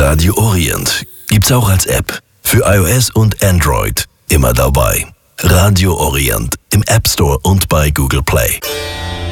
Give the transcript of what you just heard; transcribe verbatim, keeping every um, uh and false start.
Radio Orient gibt's auch als App. Für iOS und Android. Immer dabei. Radio Orient im App Store und bei Google Play.